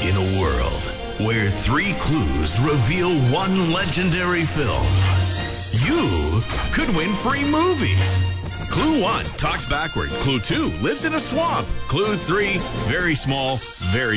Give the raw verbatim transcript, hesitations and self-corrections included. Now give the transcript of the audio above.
In a world where three clues reveal one legendary film, you could win free movies. Clue one talks backward. Clue two lives in a swamp. Clue three, very small,